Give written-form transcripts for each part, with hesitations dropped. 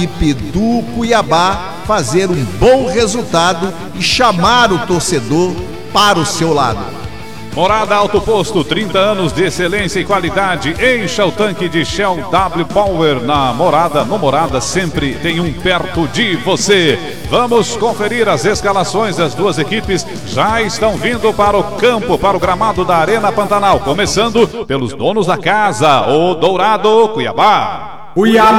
equipe do Cuiabá fazer um bom resultado e chamar o torcedor para o seu lado. Morada Auto Posto, 30 anos de excelência e qualidade. Encha o tanque de Shell W Power na Morada. No Morada sempre tem um perto de você. Vamos conferir as escalações das duas equipes. Já estão vindo para o campo, para o gramado da Arena Pantanal. Começando pelos donos da casa, o Dourado Cuiabá.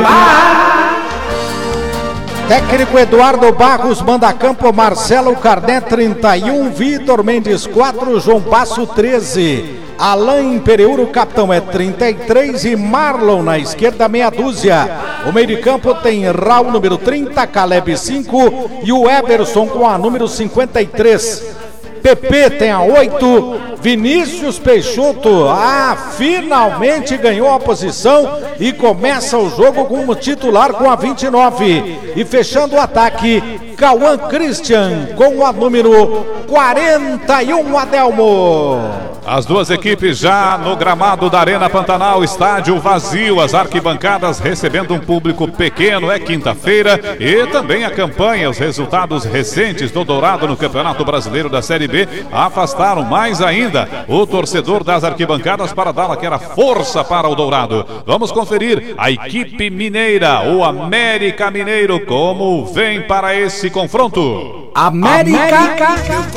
Técnico Eduardo Barros, manda campo Marcelo Carnet 31, Vitor Mendes 4, João Basso 13, Alain Pereuro, capitão é 33 e Marlon na esquerda meia dúzia. O meio de campo tem Raul número 30, Caleb 5 e o Everson com a número 53. PP tem a 8, Vinícius Peixoto, finalmente ganhou a posição e começa o jogo como titular com a 29. E fechando o ataque, Cauã Christian com a número 41, Adelmo. As duas equipes já no gramado da Arena Pantanal, estádio vazio, as arquibancadas recebendo um público pequeno, é quinta-feira e também a campanha, os resultados recentes do Dourado no Campeonato Brasileiro da Série B afastaram mais ainda o torcedor das arquibancadas para dar aquela força para o Dourado. Vamos conferir a equipe mineira, o América Mineiro, como vem para esse confronto. América.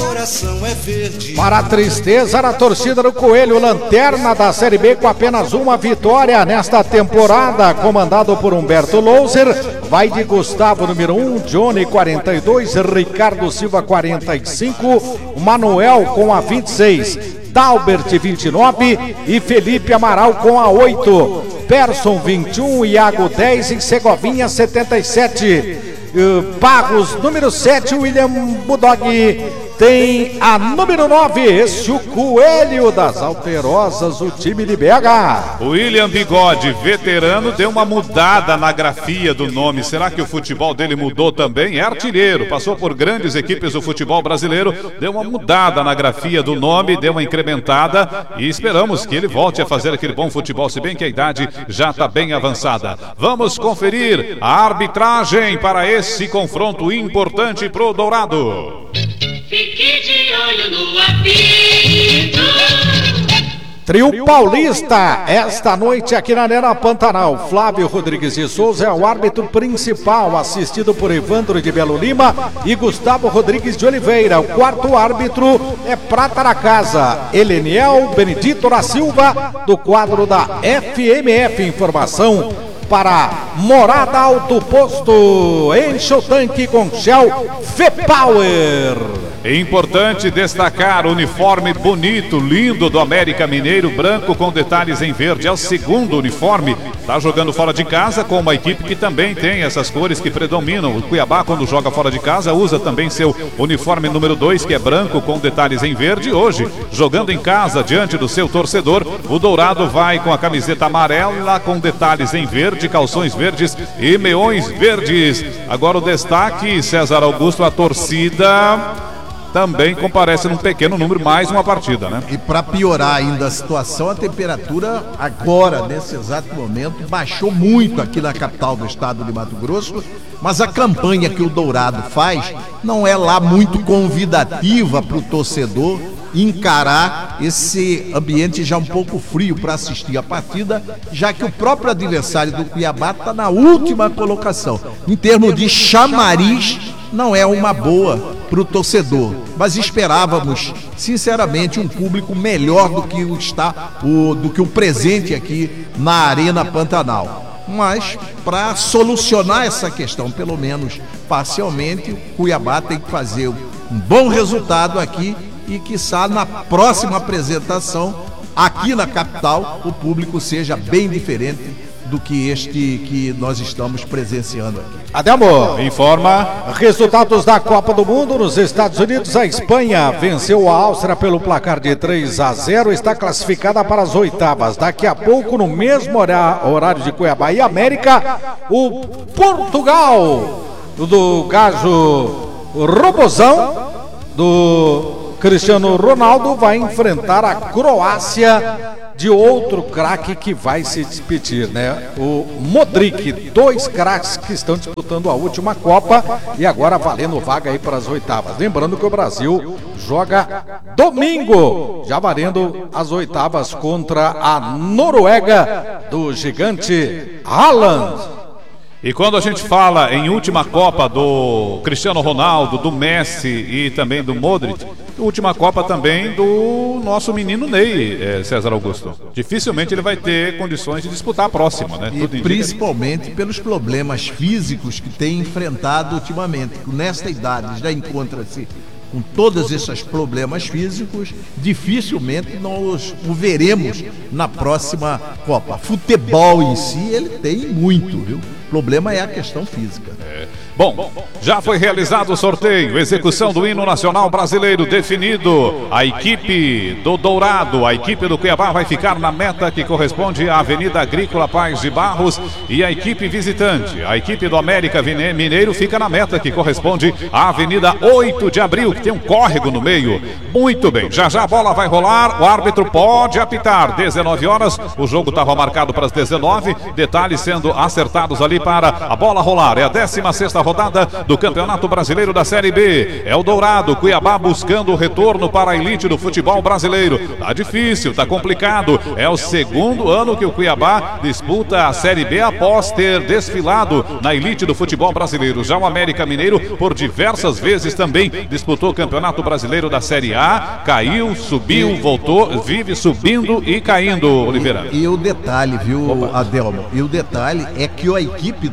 Para a tristeza da torcida do Coelho, lanterna da Série B com apenas uma vitória nesta temporada, comandado por Humberto Louser, vai de Gustavo número 1, Johnny 42, Ricardo Silva 45, Manuel com a 26, Dalbert 29 e Felipe Amaral com a 8, Persson 21, Iago 10 e Segovinha 77. Barros, número 7, William Budog tem a número 9, esse o Coelho das Alterosas, o time de BH. O William Bigode, veterano, deu uma mudada na grafia do nome. Será que o futebol dele mudou também? É artilheiro, passou por grandes equipes do futebol brasileiro, deu uma mudada na grafia do nome, deu uma incrementada e esperamos que ele volte a fazer aquele bom futebol, se bem que a idade já está bem avançada. Vamos conferir a arbitragem para esse confronto importante pro Dourado. Fique de olho no apito. Trio Paulista, esta noite aqui na Arena Pantanal. Flávio Rodrigues de Souza é o árbitro principal, assistido por Evandro de Belo Lima e Gustavo Rodrigues de Oliveira. O quarto árbitro é prata da casa, Eleniel Benedito da Silva, do quadro da FMF. Informação para Morada Auto Posto, enche o tanque com Shell V-Power. É importante destacar o uniforme bonito, lindo do América Mineiro, branco com detalhes em verde. É o segundo uniforme, está jogando fora de casa com uma equipe que também tem essas cores que predominam. O Cuiabá, quando joga fora de casa, usa também seu uniforme número 2, que é branco com detalhes em verde. Hoje, jogando em casa, diante do seu torcedor, o Dourado vai com a camiseta amarela com detalhes em verde, calções verdes e meões verdes. Agora o destaque, César Augusto, a torcida também comparece num pequeno número, mais uma partida, né? E para piorar ainda a situação, a temperatura agora, nesse exato momento, baixou muito aqui na capital do estado de Mato Grosso, mas a campanha que o Dourado faz não é lá muito convidativa para o torcedor encarar esse ambiente já um pouco frio para assistir a partida, já que o próprio adversário do Cuiabá está na última colocação. Em termos de chamariz, não é uma boa para o torcedor, mas esperávamos, sinceramente, um público melhor do que o presente aqui na Arena Pantanal. Mas, para solucionar essa questão, pelo menos parcialmente, o Cuiabá tem que fazer um bom resultado aqui e, quiçá, na próxima apresentação, aqui na capital, o público seja bem diferente do que este que nós estamos presenciando aqui. Adelmo, informa. Resultados da Copa do Mundo nos Estados Unidos. A Espanha venceu a Áustria pelo placar de 3-0, está classificada para as oitavas. Daqui a pouco, no mesmo horário de Cuiabá e América, o Portugal do Gajo Robozão, do Cristiano Ronaldo vai enfrentar a Croácia de outro craque que vai se despedir, né? O Modric, 2 craques que estão disputando a última Copa e agora valendo vaga aí para as oitavas. Lembrando que o Brasil joga domingo, já valendo as oitavas contra a Noruega do gigante Haaland. E quando a gente fala em última Copa do Cristiano Ronaldo, do Messi e também do Modric, última Copa também do nosso menino Ney, César Augusto. Dificilmente ele vai ter condições de disputar a próxima, né? E principalmente pelos problemas físicos que tem enfrentado ultimamente. Nesta idade já encontra-se com todos esses problemas físicos, dificilmente nós o veremos na próxima Copa. Futebol em si, ele tem muito, viu? O problema é a questão física. Bom, já foi realizado o sorteio, execução do hino nacional brasileiro definido. A equipe do Dourado, a equipe do Cuiabá vai ficar na meta que corresponde à Avenida Agrícola Paz de Barros, e a equipe visitante, a equipe do América Mineiro, fica na meta que corresponde à Avenida 8 de Abril, que tem um córrego no meio. Muito bem, já a bola vai rolar, o árbitro pode apitar. 19 horas, o jogo estava marcado para as 19, detalhes sendo acertados ali para a bola rolar. É a 16ª rodada do Campeonato Brasileiro da Série B. É o Dourado, Cuiabá buscando o retorno para a elite do futebol brasileiro. Tá difícil, tá complicado. É o segundo ano que o Cuiabá disputa a Série B após ter desfilado na elite do futebol brasileiro. Já o América Mineiro, por diversas vezes também disputou o Campeonato Brasileiro da Série A, caiu, subiu, voltou, vive subindo e caindo, Oliveira. E o detalhe, viu, Adelmo? E o detalhe é que a equipe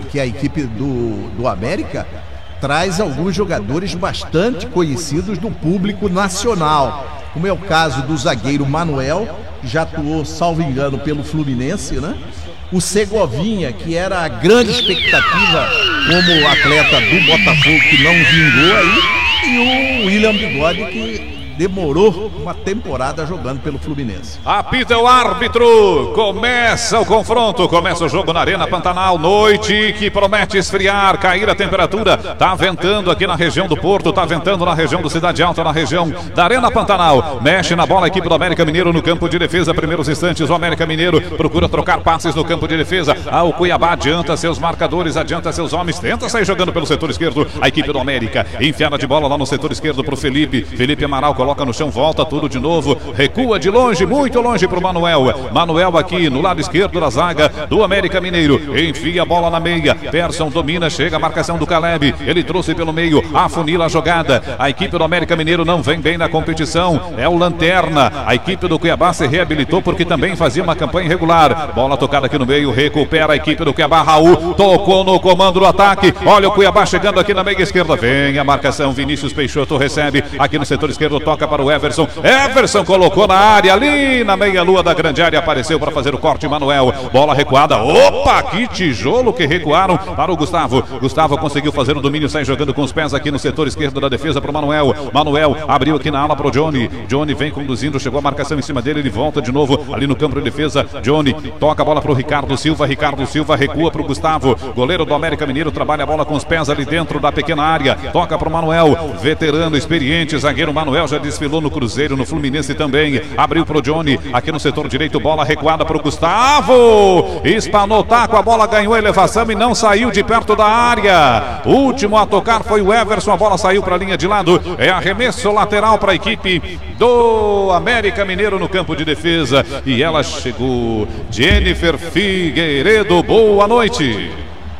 do América traz alguns jogadores bastante conhecidos do público nacional, como é o caso do zagueiro Manuel, que já atuou, salvo engano, pelo Fluminense, né? O Segovinha, que era a grande expectativa como atleta do Botafogo, que não vingou aí, e o William Bigode, que demorou uma temporada jogando pelo Fluminense. Apita o árbitro, começa o confronto, começa o jogo na Arena Pantanal, noite que promete esfriar, cair a temperatura, tá ventando aqui na região do Porto, tá ventando na região do Cidade Alta, na região da Arena Pantanal, mexe na bola a equipe do América Mineiro no campo de defesa, primeiros instantes o América Mineiro procura trocar passes no campo de defesa, o Cuiabá adianta seus marcadores, adianta seus homens, tenta sair jogando pelo setor esquerdo, a equipe do América, enfiada de bola lá no setor esquerdo pro Felipe Amaral, coloca no chão, volta tudo de novo, recua de longe, muito longe pro Manuel aqui no lado esquerdo da zaga do América Mineiro, enfia a bola na meia, Persson domina, chega a marcação do Caleb, ele trouxe pelo meio, afunila a jogada, a equipe do América Mineiro não vem bem na competição, é o Lanterna, a equipe do Cuiabá se reabilitou porque também fazia uma campanha irregular, bola tocada aqui no meio, recupera a equipe do Cuiabá, Raul tocou no comando do ataque, olha o Cuiabá chegando aqui na meia esquerda, vem a marcação, Vinícius Peixoto recebe, aqui no setor esquerdo, toca para o Everson colocou na área, ali na meia-lua da grande área, apareceu para fazer o corte, Manuel, bola recuada, opa, que tijolo que recuaram para o Gustavo conseguiu fazer o domínio, sai jogando com os pés aqui no setor esquerdo da defesa para o Manuel abriu aqui na ala para o Johnny vem conduzindo, chegou a marcação em cima dele, ele volta de novo ali no campo de defesa, Johnny toca a bola para o Ricardo Silva recua para o Gustavo, goleiro do América Mineiro, trabalha a bola com os pés ali dentro da pequena área, toca para o Manuel, veterano, experiente, zagueiro Manuel já desfilou no Cruzeiro, no Fluminense também, abriu pro Johnny, aqui no setor direito, bola recuada pro Gustavo, espanou taco, a bola ganhou elevação e não saiu de perto da área, último a tocar foi o Everson, a bola saiu para a linha de lado, é arremesso lateral para a equipe do América Mineiro no campo de defesa, e ela chegou, Jennifer Figueiredo, boa noite.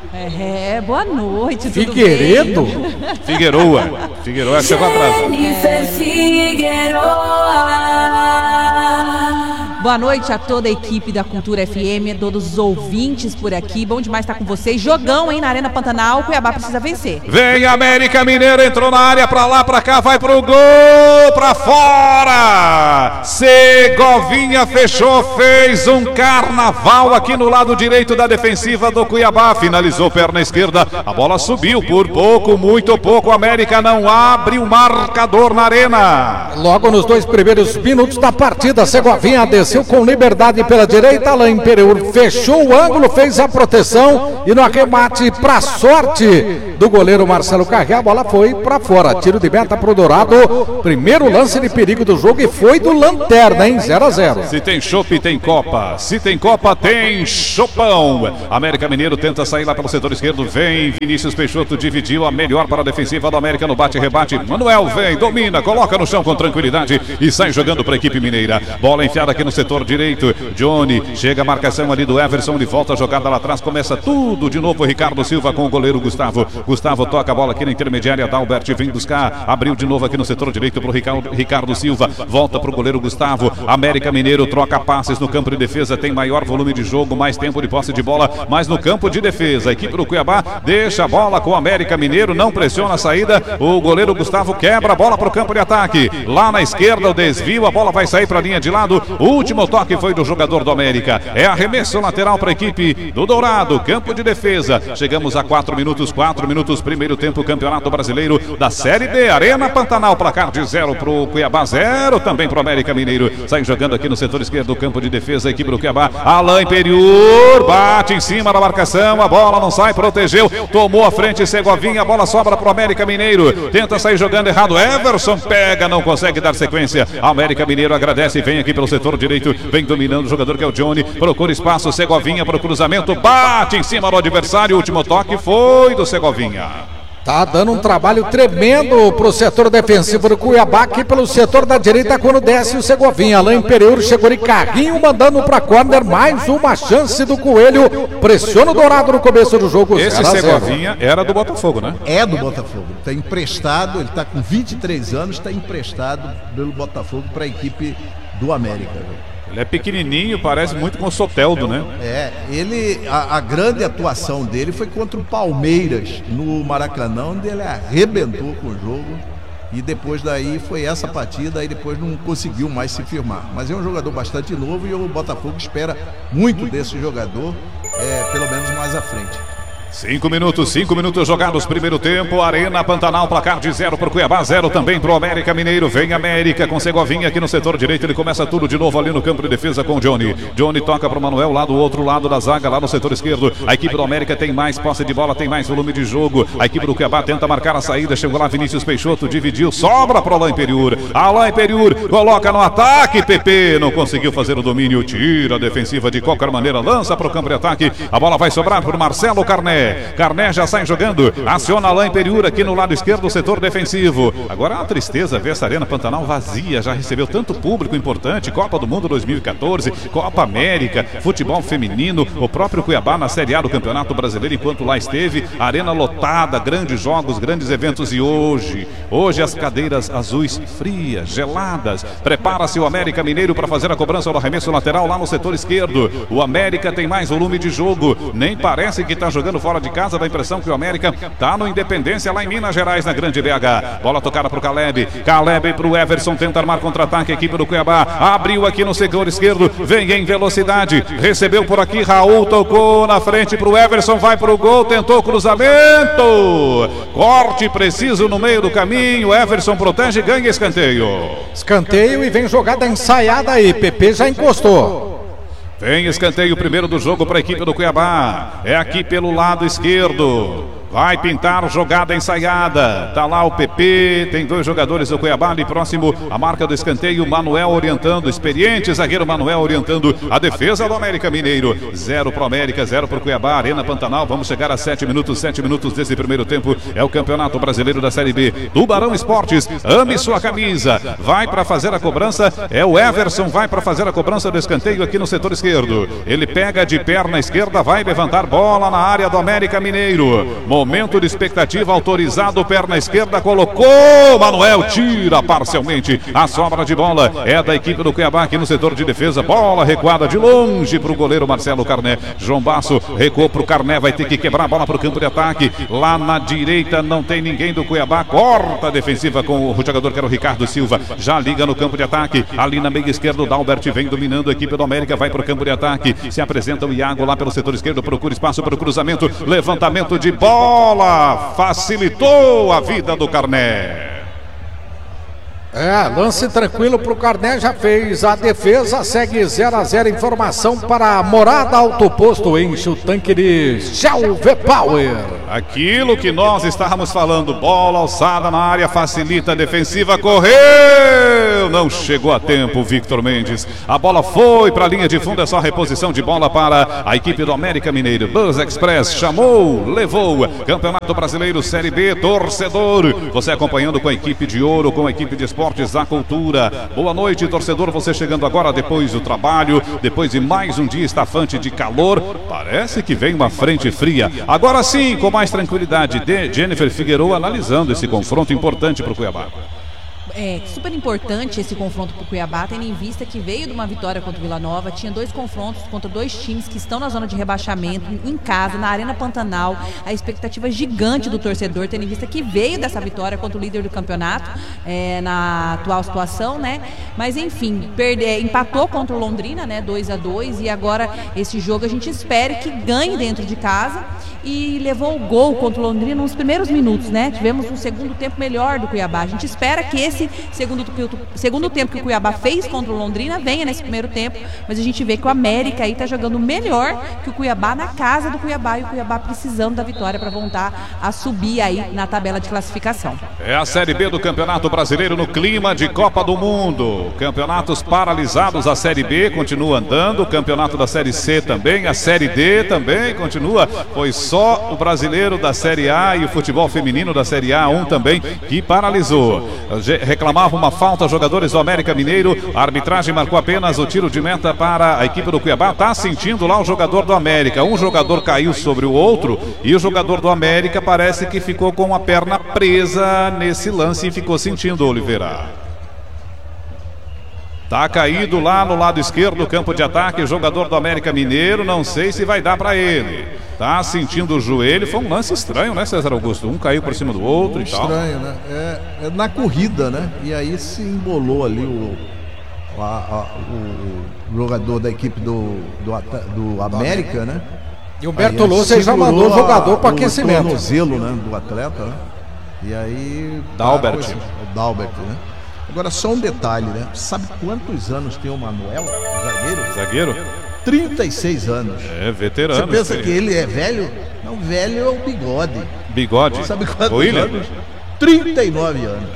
Boa noite, tudo Figueiredo? bem? Figueiredo chegou atrás. Boa noite a toda a equipe da Cultura FM, a todos os ouvintes por aqui. Bom demais estar com vocês. Jogão, hein, na Arena Pantanal. Cuiabá precisa vencer. Vem América Mineiro, entrou na área, pra lá, pra cá, vai pro gol, pra fora. Segovinha fechou, fez um carnaval aqui no lado direito da defensiva do Cuiabá. Finalizou perna esquerda, a bola subiu por pouco, muito pouco. América não abre o marcador na Arena. Logo nos 2 primeiros minutos da partida, Segovinha desceu com liberdade pela direita. Alain Pereur fechou o ângulo, fez a proteção e no arremate, para sorte do goleiro Marcelo Carré, a bola foi para fora. Tiro de meta pro Dourado. Primeiro lance de perigo do jogo e foi do Lanterna, hein? 0-0. Se tem chopp, tem Copa. Se tem Copa, tem chopão. América Mineiro tenta sair lá pelo setor esquerdo. Vem Vinícius Peixoto, dividiu a melhor para a defensiva do América no bate-rebate. Manuel vem, domina, coloca no chão com tranquilidade e sai jogando para a equipe mineira. Bola enfiada aqui no setor direito. Johnny, chega a marcação ali do Everson, ele volta a jogada lá atrás, começa tudo de novo. Ricardo Silva com o goleiro Gustavo. Gustavo toca a bola aqui na intermediária. Dalbert vem buscar, abriu de novo aqui no setor direito para o Ricardo Silva. Volta para o goleiro Gustavo. América Mineiro troca passes no campo de defesa, tem maior volume de jogo, mais tempo de posse de bola, mas no campo de defesa. A equipe do Cuiabá deixa a bola com o América Mineiro, não pressiona a saída. O goleiro Gustavo quebra a bola para o campo de ataque. Lá na esquerda o desvio, a bola vai sair para a linha de lado. O último toque foi do jogador do América. É arremesso lateral para a equipe do Dourado, campo de defesa. Chegamos a 4 minutos, primeiro tempo, Campeonato Brasileiro da Série D. Arena Pantanal, placar de 0 para o Cuiabá, 0 também para o América Mineiro. Sai jogando aqui no setor esquerdo do campo de defesa, a equipe do Cuiabá. Alain Pereur bate em cima da marcação, a bola não sai, protegeu, tomou a frente Segovinha, a bola sobra para o América Mineiro. Tenta sair jogando errado, Everson pega, não consegue dar sequência. América Mineiro agradece e vem aqui pelo setor direito, vem dominando o jogador que é o Johnny, procura espaço, Segovinha para o cruzamento, bate em cima do adversário, o último toque foi do Segovinha. Tá dando um trabalho tremendo pro setor defensivo do Cuiabá, aqui pelo setor da direita quando desce o Segovinha. Alain Pereur chegou de carrinho, mandando pra corner, mais uma chance do Coelho, pressiona o Dourado no começo do jogo. Esse Segovinha era do Botafogo, né? É do Botafogo, tá emprestado, ele tá com 23 anos, tá emprestado pelo Botafogo para a equipe do América. Ele é pequenininho, parece muito com o Soteldo, né? A grande atuação dele foi contra o Palmeiras no Maracanã, onde ele arrebentou com o jogo. E depois daí foi essa partida, aí depois não conseguiu mais se firmar. Mas é um jogador bastante novo e o Botafogo espera muito desse jogador, pelo menos mais à frente. 5 minutos jogados, primeiro tempo. Arena Pantanal, placar de 0 para o Cuiabá, 0 também para o América Mineiro. Vem América com Segovinha aqui no setor direito. Ele começa tudo de novo ali no campo de defesa com o Johnny. Johnny toca para o Manuel lá do outro lado da zaga, lá no setor esquerdo. A equipe do América tem mais posse de bola, tem mais volume de jogo. A equipe do Cuiabá tenta marcar a saída. Chegou lá Vinícius Peixoto, dividiu, sobra para o Alain Pereur. Alain Pereur coloca no ataque. PP não conseguiu fazer o domínio, tira a defensiva de qualquer maneira, lança para o campo de ataque. A bola vai sobrar para o Marcelo Carné. Carné já sai jogando, aciona Alain Pereur aqui no lado esquerdo do setor defensivo. Agora é uma tristeza ver essa Arena Pantanal vazia, já recebeu tanto público importante, Copa do Mundo 2014, Copa América, futebol feminino, o próprio Cuiabá na Série A do Campeonato Brasileiro, enquanto lá esteve, arena lotada, grandes jogos, grandes eventos. E hoje as cadeiras azuis frias, geladas. Prepara-se o América Mineiro para fazer a cobrança do arremesso lateral lá no setor esquerdo. O América tem mais volume de jogo, nem parece que está jogando fora de casa, dá a impressão que o América tá no Independência lá em Minas Gerais, na Grande BH. Bola tocada pro Caleb pro Everson, tenta armar contra-ataque, a equipe do Cuiabá abriu aqui no setor esquerdo, vem em velocidade, recebeu por aqui, Raul tocou na frente pro Everson, vai pro gol, tentou cruzamento, corte preciso no meio do caminho, Everson protege, ganha escanteio e vem jogada ensaiada aí, PP já encostou. Vem escanteio primeiro do jogo para a equipe do Cuiabá. É aqui pelo lado esquerdo. Vai pintar jogada ensaiada. Tá lá o PP, tem dois jogadores do Cuiabá ali próximo. A marca do escanteio, Manuel orientando, experiente zagueiro Manuel orientando a defesa do América Mineiro. 0 para o América, 0 para o Cuiabá. Arena Pantanal, vamos chegar a 7 minutos desse primeiro tempo. É o Campeonato Brasileiro da Série B. Tubarão Esportes, ame sua camisa. Vai para fazer a cobrança, é o Everson, vai para fazer a cobrança do escanteio aqui no setor esquerdo. Ele pega de perna esquerda, vai levantar bola na área do América Mineiro. Momento de expectativa, autorizado, perna esquerda, colocou, Manuel tira parcialmente, a sobra de bola é da equipe do Cuiabá aqui no setor de defesa, bola recuada de longe para o goleiro Marcelo Carné. João Basso recuou para o Carné, vai ter que quebrar a bola para o campo de ataque, lá na direita não tem ninguém do Cuiabá, corta a defensiva com o jogador que era o Ricardo Silva, já liga no campo de ataque, ali na meia esquerda o Dalbert vem dominando a equipe do América, vai para o campo de ataque, se apresenta o Iago lá pelo setor esquerdo, procura espaço para o cruzamento, levantamento de bola, facilitou a vida do Carné. Lance tranquilo pro Carné, já fez a defesa, segue 0-0. Informação para a Morada Autoposto, enche o tanque de Shell V-Power. Aquilo que nós estávamos falando, bola alçada na área, facilita a defensiva, correu, não chegou a tempo Victor Mendes, a bola foi para a linha de fundo, é só reposição de bola para a equipe do América Mineiro. Bus Express chamou, levou, Campeonato Brasileiro Série B, torcedor, você acompanhando com a equipe de ouro, com a equipe de Esportes da Cultura. Boa noite, torcedor, você chegando agora depois do trabalho, depois de mais um dia estafante de calor, parece que vem uma frente fria. Agora sim, com mais tranquilidade, de Jennifer Figueroa analisando esse confronto importante para o Cuiabá. É super importante esse confronto para o Cuiabá, tendo em vista que veio de uma vitória contra o Vila Nova, tinha 2 confrontos contra 2 times que estão na zona de rebaixamento, em casa, na Arena Pantanal, a expectativa gigante do torcedor, tendo em vista que veio dessa vitória contra o líder do campeonato, na atual situação, né? Mas enfim, empatou contra o Londrina, né? 2-2, e agora esse jogo a gente espera que ganhe dentro de casa, e levou o gol contra o Londrina nos primeiros minutos, né? Tivemos um segundo tempo melhor do Cuiabá. A gente espera que esse segundo tempo que o Cuiabá fez contra o Londrina venha nesse primeiro tempo, mas a gente vê que o América aí tá jogando melhor que o Cuiabá na casa do Cuiabá, e o Cuiabá precisando da vitória para voltar a subir aí na tabela de classificação. É a Série B do Campeonato Brasileiro no clima de Copa do Mundo. Campeonatos paralisados, a Série B continua andando, o campeonato da Série C também, a Série D também continua, pois só o brasileiro da Série A e o futebol feminino da Série A1 também que paralisou. Reclamava uma falta jogadores do América Mineiro, a arbitragem marcou apenas o tiro de meta para a equipe do Cuiabá. Tá sentindo lá o jogador do América, um jogador caiu sobre o outro e o jogador do América parece que ficou com a perna presa nesse lance e ficou sentindo, Oliveira. Tá caído lá no lado esquerdo do campo de ataque, jogador do América Mineiro, não sei se vai dar para ele. Tá sentindo o joelho, foi um lance estranho, né, César Augusto? Um caiu por cima do outro e tal. Estranho, né? É na corrida, né? E aí se embolou ali o jogador da equipe do América, né? E o Humberto Lousa já mandou o jogador para aquecimento. O tornozelo, né, do atleta, né? E aí... Dalbert. O Dalbert, né? Agora só um detalhe, né? Sabe quantos anos tem o Manuel, o Zagueiro? 36 anos. É, veterano. Você pensa que ele é velho? Não, velho é o Bigode. Bigode? Sabe quantos William? anos? 39 anos.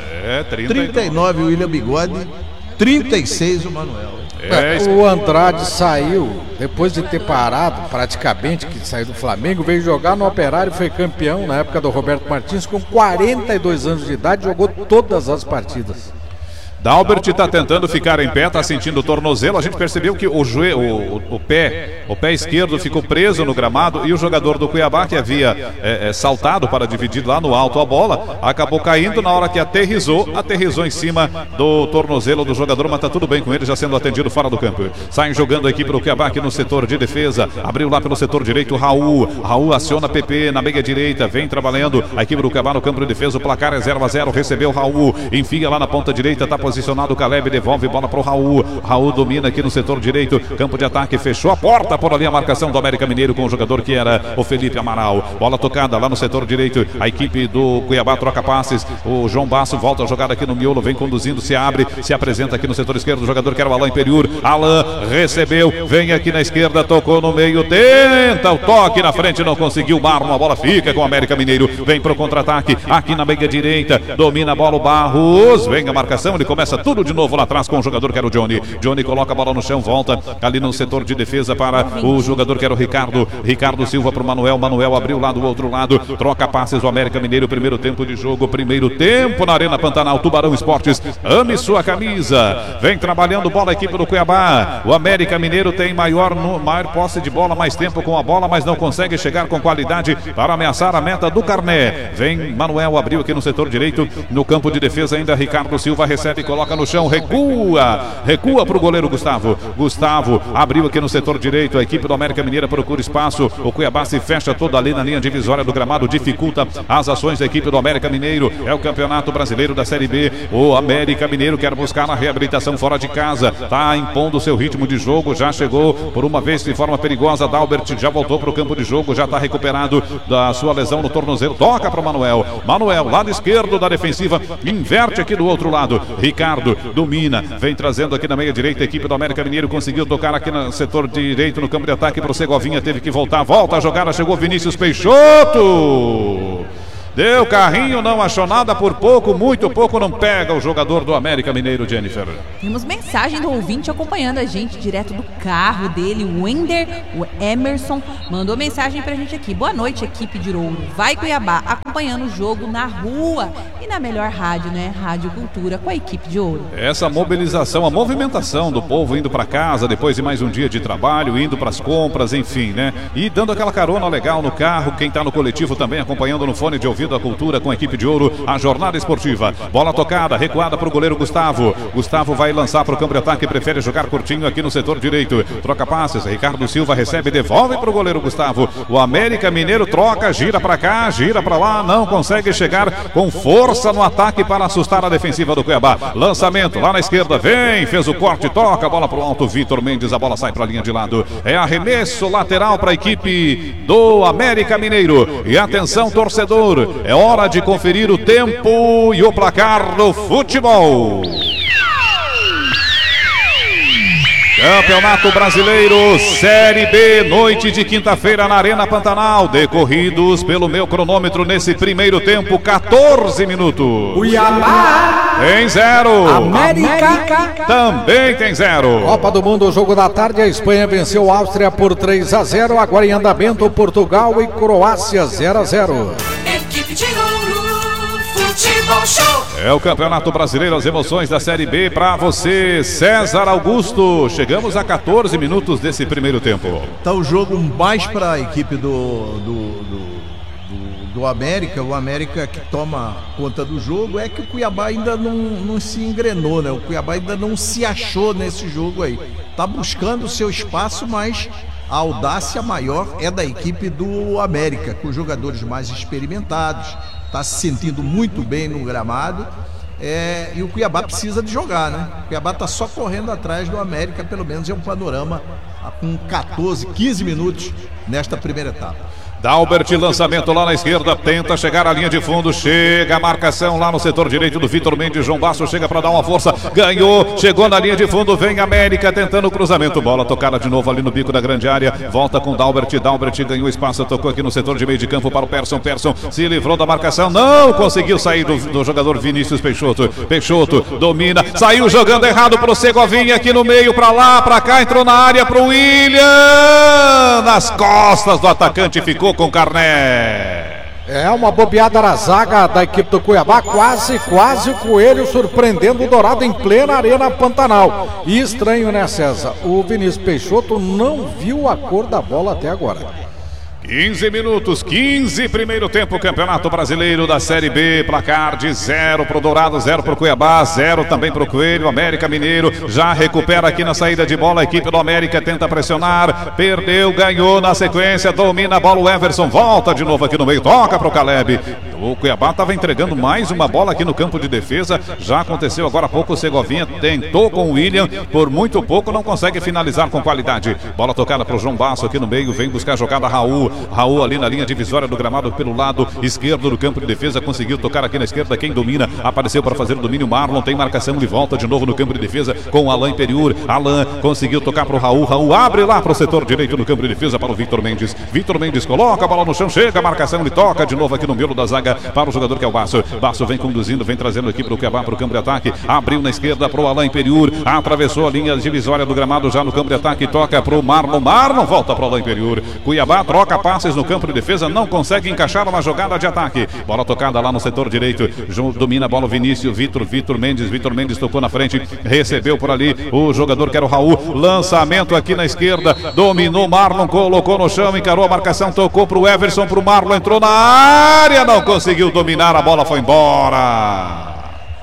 39 o William Bigode, 36 o Manuel. O Andrade saiu, depois de ter parado praticamente, que saiu do Flamengo, veio jogar no Operário, foi campeão na época do Roberto Martins, com 42 anos de idade, jogou todas as partidas. Dalbert está tentando ficar em pé, está sentindo o tornozelo. A gente percebeu que o pé esquerdo ficou preso no gramado e o jogador do Cuiabá, que havia saltado para dividir lá no alto a bola, acabou caindo na hora que aterrizou em cima do tornozelo do jogador, mas está tudo bem com ele, já sendo atendido fora do campo. Saem jogando a equipe do Cuiabá aqui no setor de defesa, abriu lá pelo setor direito Raul aciona PP na meia direita, vem trabalhando a equipe do Cuiabá no campo de defesa, o placar é 0-0, recebeu Raul, enfia lá na ponta direita, está posicionado o Caleb, devolve bola para o Raul domina aqui no setor direito, campo de ataque, fechou a porta por ali a marcação do América Mineiro com o jogador que era o Felipe Amaral, bola tocada lá no setor direito, a equipe do Cuiabá troca passes, o João Basso volta a jogada aqui no miolo, vem conduzindo, se abre, se apresenta aqui no setor esquerdo, o jogador que era o Alain Imperiur, Alain recebeu, vem aqui na esquerda, tocou no meio, tenta o toque na frente, não conseguiu, Marlon, a bola fica com o América Mineiro, vem pro contra-ataque, aqui na meia direita, domina a bola o Barros, vem a marcação, ele começa tudo de novo lá atrás com o jogador que era o Johnny coloca a bola no chão, volta ali no setor de defesa para o jogador que era o Ricardo Silva para o Manuel abriu lá do outro lado, troca passes o América Mineiro, primeiro tempo de jogo, primeiro tempo na Arena Pantanal, Tubarão Esportes, ame sua camisa, vem trabalhando bola a equipe do Cuiabá, o América Mineiro tem maior posse de bola, mais tempo com a bola, mas não consegue chegar com qualidade para ameaçar a meta do Carné, vem Manuel, abriu aqui no setor direito, no campo de defesa ainda Ricardo Silva recebe e coloca no chão, recua para o goleiro Gustavo abriu aqui no setor direito, a equipe do América Mineira procura espaço, o Cuiabá se fecha toda ali na linha divisória do gramado, dificulta as ações da equipe do América Mineiro, é o Campeonato Brasileiro da Série B, o América Mineiro quer buscar a reabilitação fora de casa, tá impondo o seu ritmo de jogo, já chegou por uma vez de forma perigosa, Dalbert já voltou para o campo de jogo, já está recuperado da sua lesão no tornozelo, toca para o Manuel, lado esquerdo da defensiva, inverte aqui do outro lado, Ricardo domina, vem trazendo aqui na meia direita. A equipe do América Mineiro conseguiu tocar aqui no setor direito, no campo de ataque pro Segovinha, teve que voltar, volta a jogada, chegou Vinícius Peixoto. Deu carrinho, não achou nada, por pouco, muito pouco, não pega o jogador do América Mineiro, Jennifer. Temos mensagem do ouvinte acompanhando a gente direto do carro dele, o Wender, o Emerson, mandou mensagem pra gente aqui. Boa noite, equipe de Ouro. Vai Cuiabá, acompanhando o jogo na rua e na melhor rádio, né? Rádio Cultura, com a equipe de Ouro. Essa mobilização, a movimentação do povo indo pra casa depois de mais um dia de trabalho, indo pras compras, enfim, né? E dando aquela carona legal no carro, quem tá no coletivo também acompanhando no fone de ouvido a Cultura com a equipe de Ouro, a jornada esportiva. Bola tocada, recuada para o goleiro Gustavo. Gustavo vai lançar para o campo de ataque, prefere jogar curtinho aqui no setor direito. Troca passes, Ricardo Silva recebe, devolve para o goleiro Gustavo. O América Mineiro troca, gira para cá, gira para lá, não consegue chegar com força no ataque para assustar a defensiva do Cuiabá. Lançamento lá na esquerda, vem, fez o corte, toca a bola para o alto, Vitor Mendes, a bola sai para a linha de lado. É arremesso lateral para a equipe do América Mineiro. E atenção, torcedor, é hora de conferir o tempo e o placar do futebol. Campeonato Brasileiro, Série B, noite de quinta-feira na Arena Pantanal. Decorridos pelo meu cronômetro nesse primeiro tempo, 14 minutos. Cuiabá tem 0. América também tem 0. Copa do Mundo, jogo da tarde. A Espanha venceu a Áustria por 3-0. Agora em andamento, Portugal e Croácia 0-0. Equipe de Ouro, futebol show. É o Campeonato Brasileiro, as emoções da Série B para você, César Augusto. Chegamos a 14 minutos desse primeiro tempo. Tá o jogo mais para a equipe do América. O América que toma conta do jogo. É que o Cuiabá ainda não se engrenou, né? O Cuiabá ainda não se achou nesse jogo aí. Tá buscando o seu espaço, mas a audácia maior é da equipe do América, com jogadores mais experimentados. Está se sentindo muito bem no gramado, e o Cuiabá precisa de jogar, né? O Cuiabá está só correndo atrás do América, pelo menos é um panorama com 14, 15 minutos nesta primeira etapa. Dalbert, lançamento lá na esquerda, tenta chegar à linha de fundo, chega a marcação lá no setor direito do Vitor Mendes, João Basso chega para dar uma força, ganhou, chegou na linha de fundo, vem América tentando o cruzamento, bola tocada de novo ali no bico da grande área, volta com Dalbert ganhou espaço, tocou aqui no setor de meio de campo para o Persson se livrou da marcação, não conseguiu sair do jogador Vinícius Peixoto domina, saiu jogando errado pro Segovinha aqui no meio, para lá, para cá, entrou na área pro William, nas costas do atacante, ficou com Carné. É uma bobeada na zaga da equipe do Cuiabá, quase o Coelho surpreendendo o Dourado em plena Arena Pantanal. E estranho, né, César? O Vinícius Peixoto não viu a cor da bola até agora. 15 minutos, 15 primeiro tempo, Campeonato Brasileiro da Série B, placar de 0 pro Dourado, 0 pro Cuiabá, 0 também pro Coelho. América Mineiro já recupera aqui na saída de bola, a equipe do América tenta pressionar, perdeu, ganhou na sequência, domina a bola o Everson, volta de novo aqui no meio, toca pro Caleb. O Cuiabá estava entregando mais uma bola aqui no campo de defesa, já aconteceu agora há pouco, o Segovinha tentou com o William, por muito pouco não consegue finalizar com qualidade. Bola tocada pro João Basso aqui no meio, vem buscar a jogada Raul ali na linha divisória do gramado pelo lado esquerdo do campo de defesa, conseguiu tocar aqui na esquerda, quem domina, apareceu para fazer o domínio, Marlon tem marcação de volta de novo no campo de defesa com o Alain Imperiur, Alain conseguiu tocar para o Raul abre lá para o setor direito do campo de defesa para o Vitor Mendes coloca a bola no chão, chega a marcação, ele toca de novo aqui no meio da zaga para o jogador que é o Basso vem conduzindo, vem trazendo aqui para o Cuiabá, para o campo de ataque, abriu na esquerda para o Alain Imperiur, atravessou a linha divisória do gramado já no campo de ataque, toca para o Marlon volta para o Alain Imperiur, Cuiabá troca passes no campo de defesa, não consegue encaixar uma jogada de ataque, bola tocada lá no setor direito, domina a bola o Vinícius, Vitor Mendes tocou na frente, recebeu por ali o jogador que era o Raul, lançamento aqui na esquerda, dominou Marlon, colocou no chão, encarou a marcação, tocou pro Everson, pro Marlon, entrou na área, não conseguiu dominar, a bola foi embora.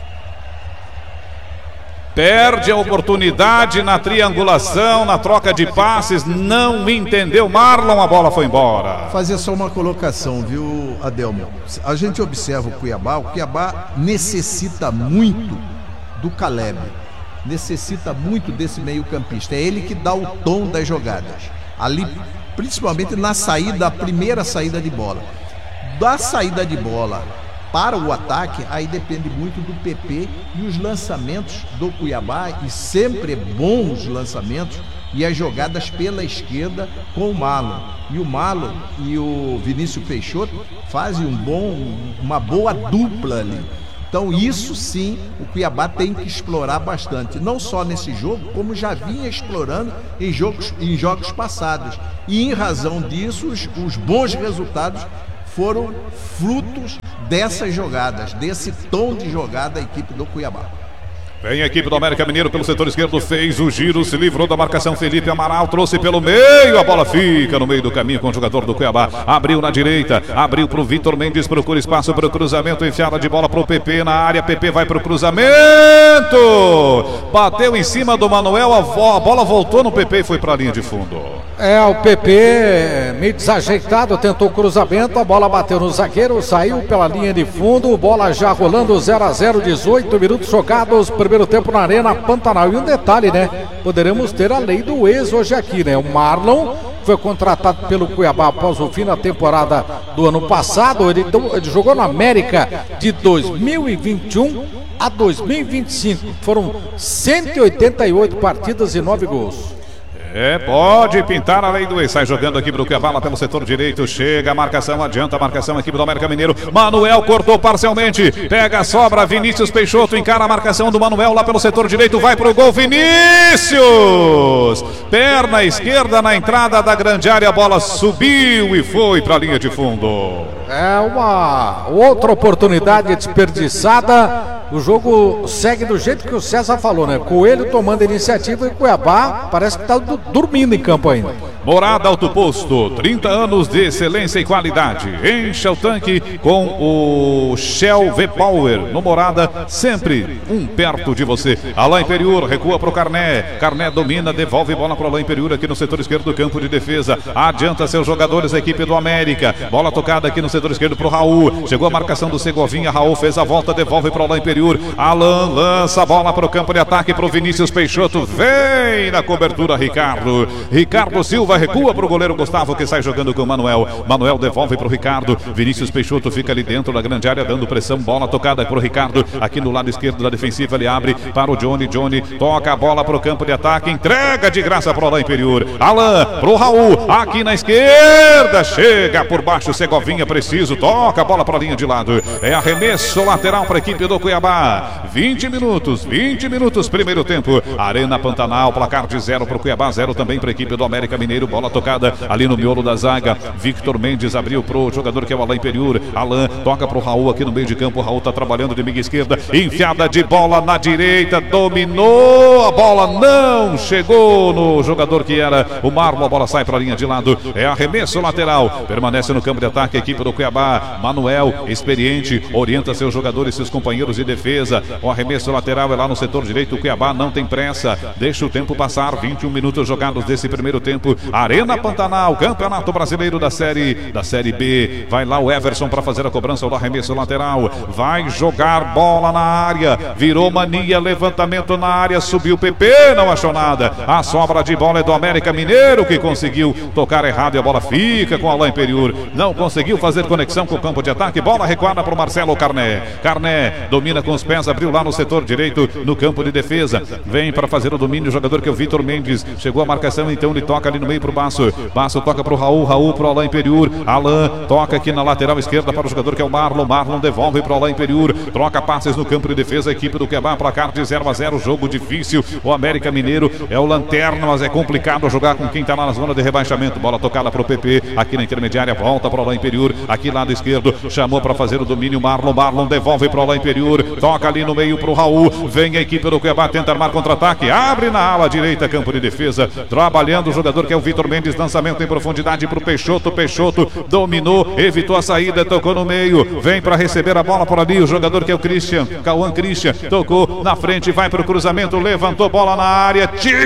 Perde a oportunidade na triangulação, na troca de passes, não entendeu Marlon, a bola foi embora. Fazer só uma colocação, viu, Adelmo? A gente observa o Cuiabá necessita muito do Caleb, necessita muito desse meio campista, é ele que dá o tom das jogadas, ali principalmente na saída, a primeira saída de bola. Da saída de bola para o ataque, aí depende muito do PP e os lançamentos do Cuiabá, e sempre bons lançamentos, e as jogadas pela esquerda com o Marlon. E o Marlon e o Vinícius Peixoto fazem uma boa dupla ali. Então isso sim, o Cuiabá tem que explorar bastante, não só nesse jogo, como já vinha explorando em jogos passados. E em razão disso, os bons resultados foram frutos dessas jogadas, desse tom de jogada da equipe do Cuiabá. Vem a equipe do América Mineiro pelo setor esquerdo, fez o giro, se livrou da marcação. Felipe Amaral trouxe pelo meio, a bola fica no meio do caminho com o jogador do Cuiabá. Abriu na direita, abriu para o Vitor Mendes, procura espaço para o cruzamento, enfiada de bola para o PP na área. PP vai para o cruzamento, bateu em cima do Manuel, a bola voltou no PP e foi para a linha de fundo. O PP meio desajeitado, tentou o cruzamento, a bola bateu no zagueiro, saiu pela linha de fundo, bola já rolando 0-0, 18 minutos jogados, primeiro tempo na Arena Pantanal. E um detalhe, né? Poderemos ter a lei do ex hoje aqui, né? O Marlon foi contratado pelo Cuiabá após o fim da temporada do ano passado. Ele jogou na América de 2021 a 2025. Foram 188 partidas e 9 gols. Pode pintar a lei do ex. Sai jogando aqui pro Cuiabá lá pelo setor direito. Chega a marcação, adianta a marcação aqui do América Mineiro. Manuel cortou parcialmente. Pega a sobra, Vinícius Peixoto encara a marcação do Manuel lá pelo setor direito. Vai pro gol, Vinícius! Perna esquerda na entrada da grande área. A bola subiu e foi pra linha de fundo. Uma outra oportunidade desperdiçada. O jogo segue do jeito que o César falou, né? Coelho tomando a iniciativa e Cuiabá parece que tá dormindo em campo ainda. Morada Alto Posto, 30 anos de excelência e qualidade. Encha o tanque com o Shell V-Power. No Morada, sempre um perto de você. Alain Periur recua pro Carné. Carné domina, devolve bola pro Alain Periur aqui no setor esquerdo do campo de defesa. Adianta seus jogadores, a equipe do América. Bola tocada aqui no setor esquerdo pro Raul. Chegou a marcação do Segovinha. Raul fez a volta, devolve pro Alain Periur. Alain lança a bola pro campo de ataque pro Vinícius Peixoto. Vem na cobertura, Ricardo. Ricardo Silva recua pro goleiro Gustavo, que sai jogando com o Manuel. Manuel devolve pro Ricardo. Vinícius Peixoto fica ali dentro da grande área, dando pressão. Bola tocada pro Ricardo. Aqui no lado esquerdo da defensiva, ele abre para o Johnny. Johnny toca a bola pro campo de ataque. Entrega de graça pro Alain Periur. Alain pro Raul. Aqui na esquerda. Chega por baixo, Segovinha preciso. Toca a bola pra linha de lado. É arremesso lateral pra equipe do Cuiabá. 20 minutos, primeiro tempo. Arena Pantanal, placar de 0 pro Cuiabá, 0 também pra equipe do América Mineiro. Bola tocada ali no miolo da zaga. Victor Mendes abriu pro jogador que é o Alain Periur. Alain toca pro Raul aqui no meio de campo. O Raul tá trabalhando de meia esquerda. Enfiada de bola na direita. Dominou. A bola não chegou no jogador que era o Marlon. A bola sai pra linha de lado. É arremesso lateral. Permanece no campo de ataque a equipe do Cuiabá. Manuel, experiente, orienta seus jogadores, seus companheiros de defesa. O arremesso lateral é lá no setor direito. O Cuiabá não tem pressa. Deixa o tempo passar. 21 minutos jogados desse primeiro tempo. Arena Pantanal, Campeonato Brasileiro da Série B. Vai lá o Everson para fazer a cobrança do arremesso lateral. Vai jogar bola na área. Virou mania, levantamento na área. Subiu o PP, não achou nada. A sobra de bola é do América Mineiro, que conseguiu tocar errado e a bola fica com Alain Periur. Não conseguiu fazer conexão com o campo de ataque. Bola recuada para o Marcelo Carné. Carné domina com os pés, abriu lá no setor direito, no campo de defesa. Vem para fazer o domínio o jogador que é o Vitor Mendes. Chegou a marcação, então ele toca ali no meio pro Basso. Basso toca pro Raul, Raul pro Alain Periur. Alain toca aqui na lateral esquerda para o jogador que é o Marlon. Marlon devolve pro Alain Periur. Troca passes no campo de defesa, a equipe do Cuiabá, placar de 0-0, jogo difícil. O América Mineiro é o lanterna, mas é complicado jogar com quem tá lá na zona de rebaixamento. Bola tocada pro PP, aqui na intermediária, volta pro Alain Periur, aqui lado esquerdo, chamou para fazer o domínio Marlon. Marlon devolve pro Alain Periur, toca ali no meio pro Raul. Vem a equipe do Cuiabá, tenta armar contra-ataque, abre na ala direita, campo de defesa, trabalhando o jogador que é o Vitor Mendes, lançamento em profundidade pro Peixoto. Peixoto dominou, evitou a saída, tocou no meio, vem para receber a bola por ali, o jogador que é o Cauã Christian, tocou na frente, vai pro cruzamento, levantou bola na área,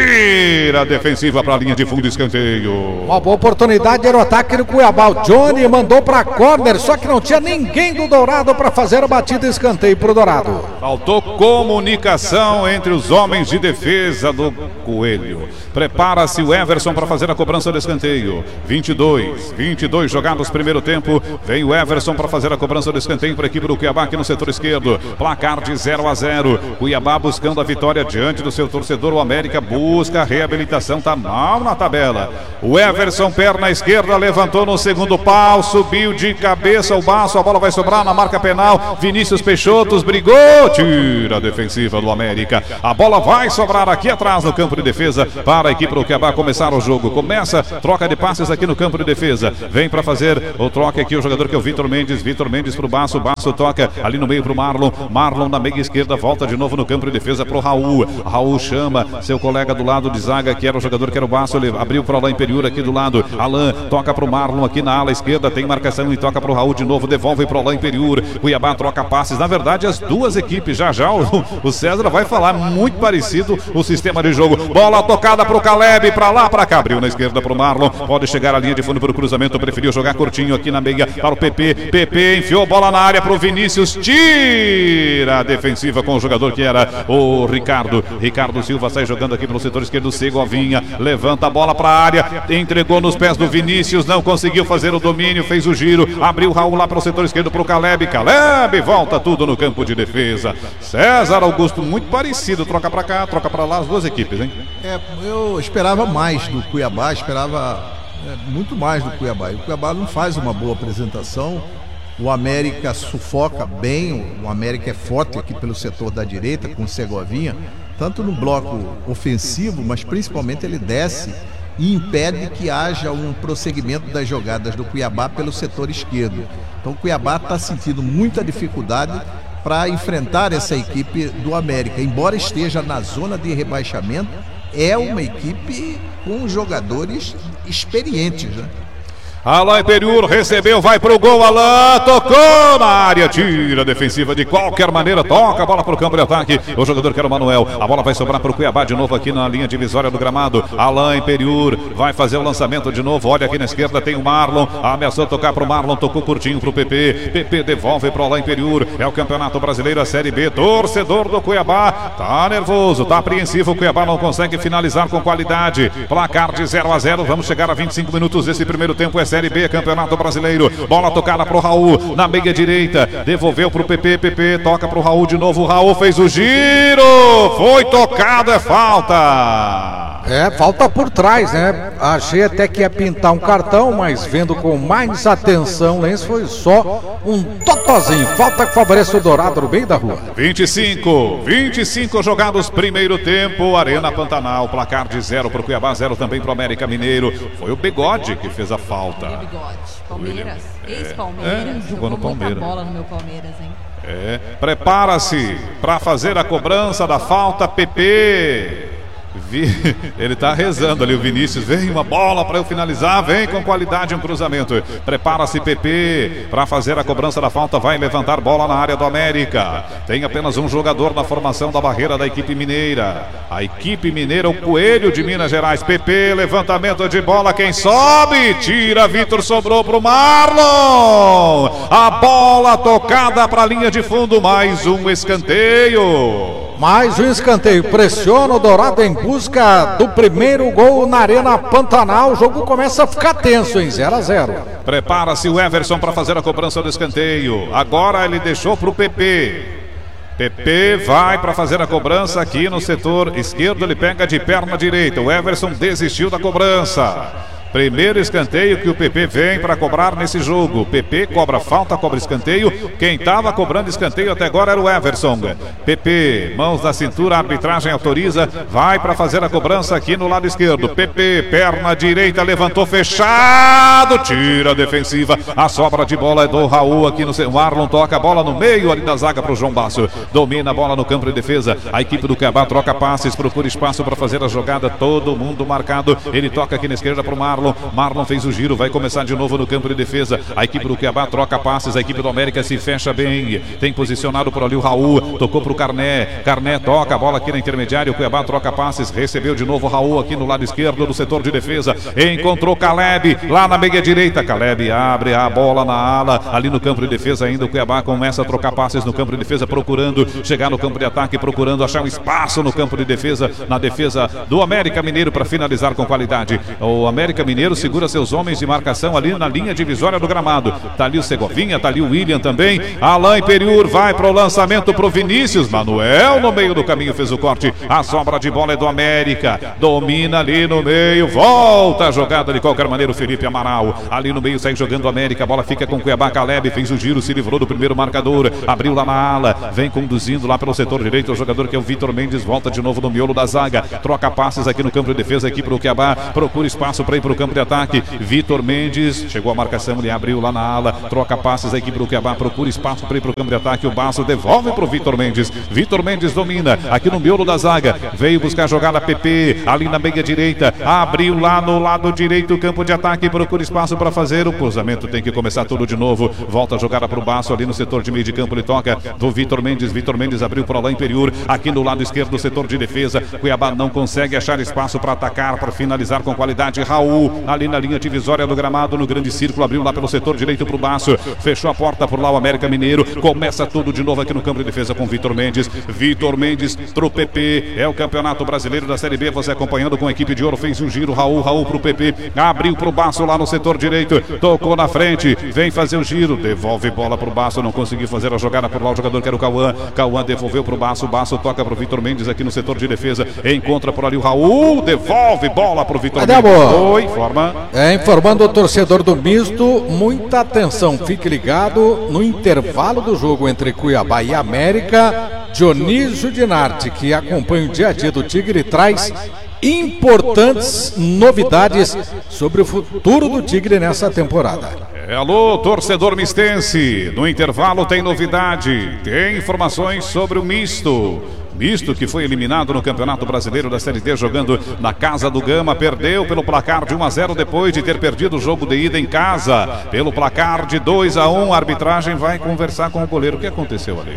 tira a defensiva pra linha de fundo, escanteio. Uma boa oportunidade, era o ataque do Cuiabá. O Johnny mandou pra corner, só que não tinha ninguém do Dourado para fazer a batida, escanteio pro Dourado. Faltou comunicação entre os homens de defesa do Coelho. Prepara-se o Everson para fazer a cobrança do escanteio. 22 jogados primeiro tempo. Vem o Everson para fazer a cobrança do escanteio para a equipe do Cuiabá aqui no setor esquerdo. Placar de 0-0. Cuiabá buscando a vitória diante do seu torcedor. O América busca a reabilitação, tá mal na tabela. O Everson, perna esquerda, levantou no segundo pau, subiu de cabeça o baço, a bola vai sobrar na marca penal. Vinícius Peixotos brigou, tira a defensiva do América. A bola vai sobrar aqui atrás no campo de defesa para a equipe do Cuiabá começar o jogo. Começa, troca de passes aqui no campo de defesa. Vem para fazer o troca aqui o jogador que é o Vitor Mendes pro Baço. Baço toca ali no meio pro Marlon na meia esquerda, volta de novo no campo de defesa pro Raul. Raul chama seu colega do lado de zaga, que era o jogador que era o Baço, ele abriu pro Alain Periur aqui do lado. Alain toca pro Marlon aqui na ala esquerda, tem marcação e toca pro Raul de novo, devolve pro Alain Periur. Cuiabá troca passes, na verdade as duas equipes, já o César vai falar, muito parecido o sistema de jogo. Bola tocada pro Caleb, pra lá, pra cá, abriu na esquerda pro Marlon, pode chegar à linha de fundo pro cruzamento, preferiu jogar curtinho aqui na meia para o PP enfiou bola na área pro Vinícius, tira a defensiva com o jogador que era o Ricardo Silva, sai jogando aqui pelo setor esquerdo, Segovinha, levanta a bola pra área, entregou nos pés do Vinícius, não conseguiu fazer o domínio, fez o giro, abriu o Raul lá pro setor esquerdo pro Caleb, volta tudo no campo de defesa. César Augusto, muito parecido, troca pra cá, troca pra lá, as duas equipes, hein? Eu esperava mais do Cuiabá, muito mais do Cuiabá. E o Cuiabá não faz uma boa apresentação. O América sufoca bem, o América é forte aqui pelo setor da direita, com o Segovinha, tanto no bloco ofensivo, mas principalmente ele desce e impede que haja um prosseguimento das jogadas do Cuiabá pelo setor esquerdo. Então o Cuiabá está sentindo muita dificuldade para enfrentar essa equipe do América, embora esteja na zona de rebaixamento, é uma equipe com jogadores experientes, né? Alain Periur recebeu, vai pro gol, Alain tocou na área, tira a defensiva de qualquer maneira, toca a bola pro campo de ataque, o jogador que era o Manuel, a bola vai sobrar pro Cuiabá de novo aqui na linha divisória do gramado. Alain Periur vai fazer o lançamento de novo, olha aqui na esquerda tem o Marlon, ameaçou tocar pro Marlon, tocou curtinho pro PP devolve pro Alain Periur, é o Campeonato Brasileiro, a Série B, torcedor do Cuiabá, tá nervoso, tá apreensivo, o Cuiabá não consegue finalizar com qualidade, placar de 0-0, vamos chegar a 25 minutos desse primeiro tempo, é Série B, Campeonato Brasileiro, bola tocada pro Raul, na meia direita, devolveu pro PP, toca pro Raul de novo, o Raul fez o giro, foi tocado, é falta. Falta por trás, né? Achei até que ia pintar um cartão, mas vendo com mais atenção, Lenz, foi só um totozinho. Falta que favorece o Dourado no meio da rua. 25 jogados, primeiro tempo, Arena Pantanal, placar de 0 pro Cuiabá, 0 também pro América Mineiro. Foi o Bigode que fez a falta. Palmeiras, ex-Palmeiras, jogou muita bola no meu Palmeiras, hein? Prepara-se para fazer a cobrança da falta, PP. Ele tá rezando ali, o Vinícius, vem uma bola para eu finalizar, vem com qualidade um cruzamento, prepara-se PP para fazer a cobrança da falta, vai levantar bola na área do América, tem apenas um jogador na formação da barreira da equipe mineira, a equipe mineira, o Coelho de Minas Gerais, PP, levantamento de bola, quem sobe, tira, Vitor, sobrou pro Marlon, a bola tocada para a linha de fundo, mais um escanteio. Mais um escanteio, pressiona o Dourado em busca do primeiro gol na Arena Pantanal. O jogo começa a ficar tenso em 0-0. Prepara-se o Everson para fazer a cobrança do escanteio. Agora ele deixou para o PP. PP vai para fazer a cobrança aqui no setor esquerdo, ele pega de perna direita. O Everson desistiu da cobrança. Primeiro escanteio que o PP vem para cobrar nesse jogo. PP cobra falta, cobra escanteio. Quem estava cobrando escanteio até agora era o Everson. PP, mãos na cintura, a arbitragem autoriza. Vai para fazer a cobrança aqui no lado esquerdo. PP, perna direita, levantou fechado. Tira a defensiva. A sobra de bola é do Raul aqui no... O Marlon toca a bola no meio ali da zaga para o João Basso. Domina a bola no campo de defesa. A equipe do Cuiabá troca passes, procura espaço para fazer a jogada. Todo mundo marcado. Ele toca aqui na esquerda para o Marlon. Marlon fez o giro, vai começar de novo no campo de defesa. A equipe do Cuiabá troca passes, a equipe do América se fecha bem. Tem posicionado por ali o Raul, tocou pro Carné. Carné toca a bola aqui na intermediária. O Cuiabá troca passes, recebeu de novo o Raul aqui no lado esquerdo do setor de defesa. Encontrou Caleb lá na meia direita. Caleb abre a bola na ala, ali no campo de defesa ainda. O Cuiabá começa a trocar passes no campo de defesa, procurando chegar no campo de ataque, procurando achar um espaço no campo de defesa, na defesa do América Mineiro para finalizar com qualidade. O América Mineiro segura seus homens de marcação ali na linha divisória do gramado. Tá ali o Segovinha, tá ali o William também. Alain Periur vai pro lançamento pro Vinícius. Manuel no meio do caminho fez o corte. A sobra de bola é do América. Domina ali no meio. Volta a jogada de qualquer maneira o Felipe Amaral. Ali no meio sai jogando o América. A bola fica com o Cuiabá. Caleb fez o giro, se livrou do primeiro marcador. Abriu lá na ala. Vem conduzindo lá pelo setor direito. O jogador que é o Vitor Mendes. Volta de novo no miolo da zaga. Troca passes aqui no campo de defesa. Aqui pro Cuiabá. Procura espaço para ir pro campo de ataque. Vitor Mendes. Chegou a marcação. Ele abriu lá na ala. Troca passes aqui pro Cuiabá. Procura espaço para ir pro campo de ataque. O Basso devolve pro Vitor Mendes. Vitor Mendes domina aqui no miolo da zaga. Veio buscar a jogada PP ali na meia direita. Abriu lá no lado direito o campo de ataque. Procura espaço para fazer o cruzamento. Tem que começar tudo de novo. Volta a jogada pro Basso ali no setor de meio de campo. Ele toca do Vitor Mendes. Vitor Mendes abriu para o Alain Periur aqui no lado esquerdo do setor de defesa. Cuiabá não consegue achar espaço para atacar, para finalizar com qualidade. Raul ali na linha divisória do gramado, no grande círculo, abriu lá pelo setor direito pro Basso. Fechou a porta por lá o América Mineiro. Começa tudo de novo aqui no campo de defesa com Vitor Mendes. Vitor Mendes pro PP. É o Campeonato Brasileiro da Série B. Você acompanhando com a equipe de ouro. Fez o giro. Raul pro PP. Abriu pro Basso lá no setor direito. Tocou na frente. Vem fazer o giro. Devolve bola pro Basso. Não conseguiu fazer a jogada por lá. O jogador que era o Cauã. Cauã devolveu pro Basso. Basso toca pro Vitor Mendes aqui no setor de defesa. Encontra por ali o Raul. Devolve bola pro Vitor Mendes. Oi, informa. Informando o torcedor do Misto. Muita atenção. Fique ligado no intervalo do jogo entre Cuiabá e América. Dionísio Dinarte, que acompanha o dia a dia do Tigre, traz importantes novidades sobre o futuro do Tigre nessa temporada. Alô, torcedor mistense. No intervalo tem novidade. Tem informações sobre o Misto. Misto que foi eliminado no Campeonato Brasileiro da Série D jogando na casa do Gama, perdeu pelo placar de 1-0 depois de ter perdido o jogo de ida em casa. Pelo placar de 2-1, a arbitragem vai conversar com o goleiro. O que aconteceu ali?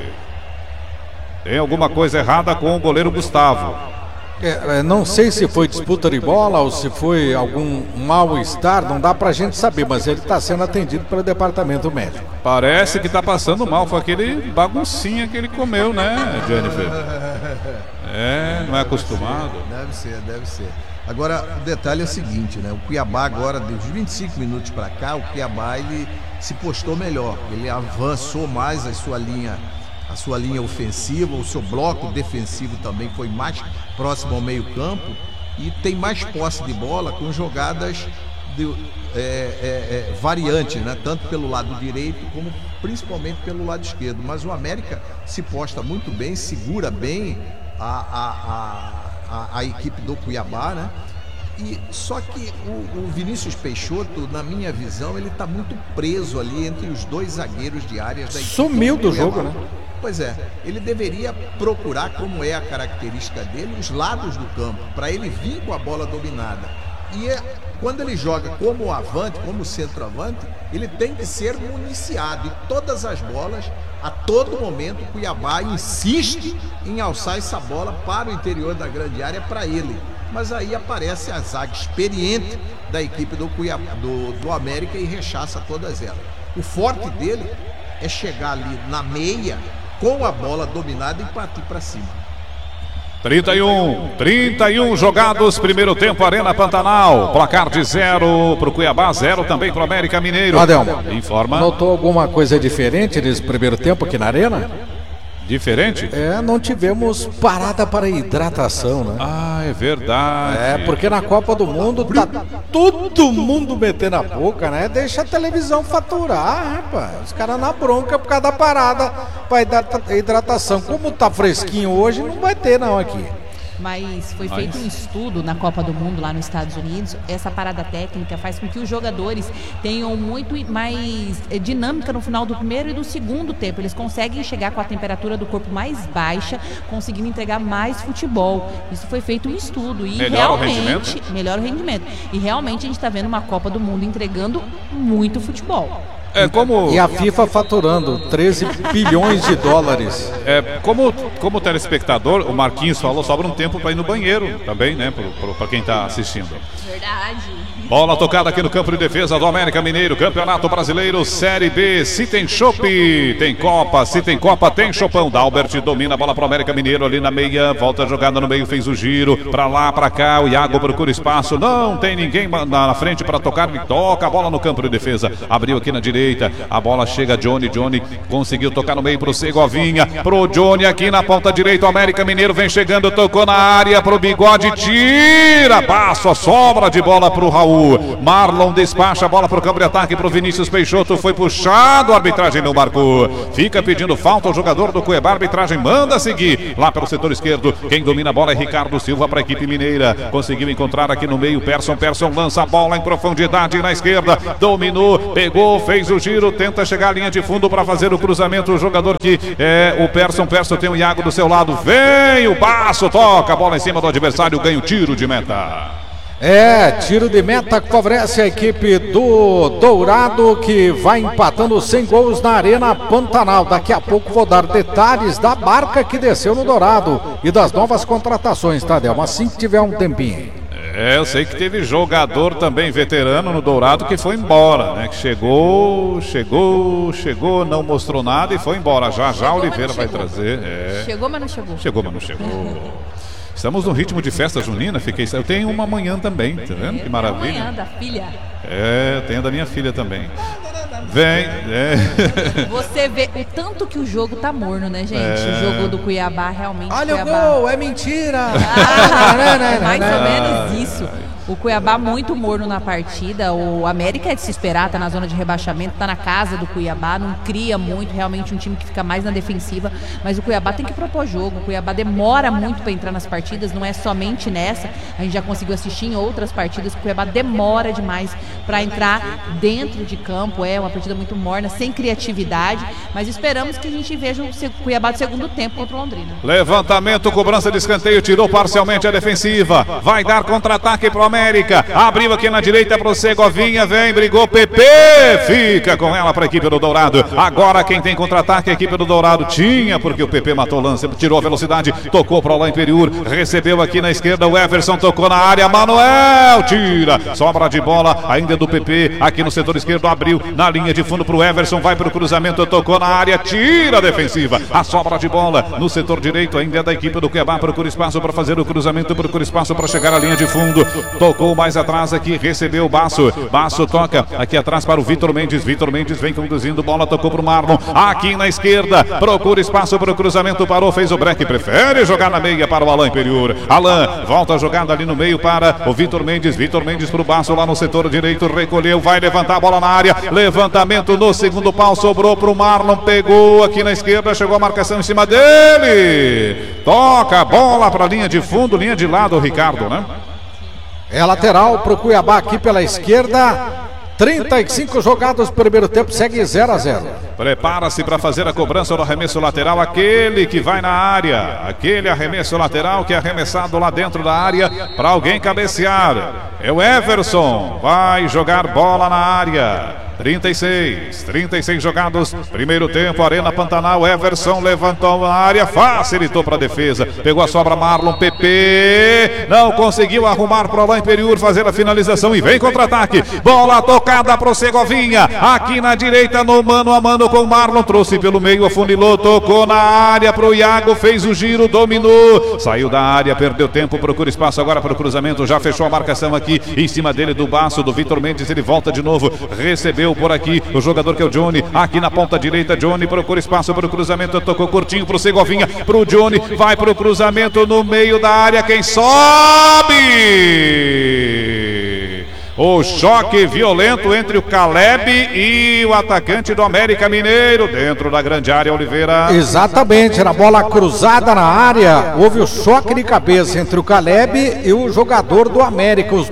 Tem alguma coisa errada com o goleiro Gustavo. Não sei se foi disputa de bola ou se foi algum mal-estar, não dá pra gente saber, mas ele está sendo atendido pelo departamento médico. Parece que tá passando mal, foi aquele baguncinha que ele comeu, né, Jennifer? Não é acostumado. Deve ser. Agora, o detalhe é o seguinte, né? O Cuiabá agora, dos 25 minutos para cá, o Cuiabá ele se postou melhor, ele avançou mais a sua linha ofensiva, o seu bloco defensivo também foi mais próximo ao meio campo e tem mais posse de bola com jogadas variantes, né? Tanto pelo lado direito como principalmente pelo lado esquerdo. Mas o América se posta muito bem, segura bem a equipe do Cuiabá, né? E só que o Vinícius Peixoto, na minha visão, ele está muito preso ali entre os dois zagueiros de áreas da equipe. Sumiu do jogo, né? Pois é, ele deveria procurar, como é a característica dele, os lados do campo, para ele vir com a bola dominada. E quando ele joga como avante, como centroavante, ele tem que ser municiado. E todas as bolas, a todo momento, o Cuiabá insiste em alçar essa bola para o interior da grande área para ele. Mas aí aparece a zaga experiente da equipe do América e rechaça todas elas. O forte dele é chegar ali na meia com a bola dominada e partir para cima. 31 jogados, primeiro tempo, Arena Pantanal. Placar de 0 pro Cuiabá, 0 também pro América Mineiro. Adelmo, informa. Notou alguma coisa diferente nesse primeiro tempo aqui na Arena? Diferente? Não tivemos parada para hidratação, né? É verdade. Porque na Copa do Mundo tá todo mundo metendo a boca, né? Deixa a televisão faturar, rapaz. Os caras na bronca por causa da parada para hidratação. Como tá fresquinho hoje, não vai ter não aqui. Mas foi feito um estudo na Copa do Mundo lá nos Estados Unidos. Essa parada técnica faz com que os jogadores tenham muito mais dinâmica no final do primeiro e do segundo tempo. Eles conseguem chegar com a temperatura do corpo mais baixa, conseguindo entregar mais futebol. Isso foi feito um estudo e melhora o rendimento. E realmente a gente está vendo uma Copa do Mundo entregando muito futebol. E a FIFA faturando 13 bilhões de dólares. Como telespectador, o Marquinhos falou, sobra um tempo para ir no banheiro também, né? Para quem está assistindo. Verdade. Bola tocada aqui no campo de defesa do América Mineiro, Campeonato Brasileiro, Série B. Se tem chopp, tem Copa. Se tem Copa, tem chopão. Dalbert domina a bola para o América Mineiro ali na meia. Volta a jogada no meio, fez o giro. Para lá, para cá. O Iago procura espaço. Não tem ninguém na frente para tocar. Toca a bola no campo de defesa. Abriu aqui na direita. A bola chega a Johnny. Johnny conseguiu tocar no meio para o Segovinha. Pro Johnny aqui na ponta direita. O América Mineiro vem chegando. Tocou na área pro Bigode. Tira. Passa a sobra de bola pro Raul. Marlon despacha a bola para o campo de ataque para o Vinícius Peixoto, foi puxado, a arbitragem não marcou, fica pedindo falta o jogador do Cuiabá, a arbitragem manda seguir lá pelo setor esquerdo. Quem domina a bola é Ricardo Silva para a equipe mineira, conseguiu encontrar aqui no meio Persson lança a bola em profundidade na esquerda, dominou, pegou, fez o giro, tenta chegar à linha de fundo para fazer o cruzamento, o jogador que é o Persson tem o Iago do seu lado, vem o Basso, toca a bola em cima do adversário, ganha o tiro de meta. Tiro de meta que favorece a equipe do Dourado, que vai empatando sem gols na Arena Pantanal. Daqui a pouco vou dar detalhes da barca que desceu no Dourado e das novas contratações, Tadel, assim que tiver um tempinho. Eu sei que teve jogador também veterano no Dourado que foi embora, né? Que chegou, não mostrou nada e foi embora. Já Oliveira vai trazer. Chegou, mas não chegou. Chegou, mas não chegou. Estamos no ritmo de festa junina, eu tenho uma manhã também, tá vendo? Que maravilha. Amanhã da filha. Tenho da minha filha também. Vem. Você vê o tanto que o jogo tá morno, né, gente? O jogo do Cuiabá realmente. Olha Cuiabá... o gol, é mentira! É mais ou menos isso. O Cuiabá muito morno na partida. O América é de se esperar, tá na zona de rebaixamento, tá na casa do Cuiabá, não cria muito, realmente um time que fica mais na defensiva, mas o Cuiabá tem que propor jogo. O Cuiabá demora muito para entrar nas partidas, não é somente nessa, a gente já conseguiu assistir em outras partidas, o Cuiabá demora demais para entrar dentro de campo, é uma partida muito morna, sem criatividade, mas esperamos que a gente veja o Cuiabá do segundo tempo contra o Londrina. Levantamento, cobrança de escanteio, tirou parcialmente a defensiva, vai dar contra-ataque pro América, abriu aqui na direita pro Segovinha, vem, brigou, PP, fica com ela para a equipe do Dourado. Agora quem tem contra-ataque é a equipe do Dourado, tinha, porque o PP matou o lance, tirou a velocidade, tocou para o lá inferior, recebeu aqui na esquerda, o Everson tocou na área, Manuel, tira, sobra de bola, ainda do PP, aqui no setor esquerdo, abriu na linha de fundo pro Everson, vai pro cruzamento, tocou na área, tira a defensiva, a sobra de bola no setor direito, ainda é da equipe do Cuiabá, procura espaço para fazer o cruzamento, procura espaço para chegar à linha de fundo, tocou mais atrás aqui, recebeu o Basso toca aqui atrás para o Vitor Mendes vem conduzindo, bola tocou para o Marlon, aqui na esquerda, procura espaço para o cruzamento, parou, fez o break, prefere jogar na meia para o Alain Imperiur, Alain, volta a jogada ali no meio para o Vitor Mendes para o Basso lá no setor direito, recolheu, vai levantar a bola na área, levantamento no segundo pau, sobrou para o Marlon, pegou aqui na esquerda, chegou a marcação em cima dele, toca a bola para a linha de fundo, linha de lado, o Ricardo, né? É lateral pro Cuiabá aqui pela esquerda. 35 jogados, primeiro tempo, segue 0-0. Prepara-se para fazer a cobrança do arremesso lateral, aquele que vai na área, aquele arremesso lateral que é arremessado lá dentro da área para alguém cabecear. É o Everson, vai jogar bola na área. 36 jogados, primeiro tempo, Arena Pantanal, Everson levantou na área, facilitou para a defesa, pegou a sobra Marlon, PP, não conseguiu arrumar para o Alain Imperiur fazer a finalização e vem contra-ataque, bola tocada para o Segovinha, aqui na direita no mano a mano com o Marlon, trouxe pelo meio, afunilou, tocou na área para o Iago, fez o giro, dominou, saiu da área, perdeu tempo, procura espaço agora para o cruzamento, já fechou a marcação aqui, em cima dele do Basso, do Vitor Mendes, ele volta de novo, recebeu por aqui o jogador que é o Johnny, aqui na ponta direita, Johnny procura espaço para o cruzamento, tocou curtinho para o Segovinha, para o Johnny, vai para o cruzamento no meio da área, quem sobe? O choque violento entre o Caleb e o atacante do América Mineiro dentro da grande área, Oliveira. Exatamente, na bola cruzada na área, houve o choque de cabeça entre o Caleb e o jogador do América. Os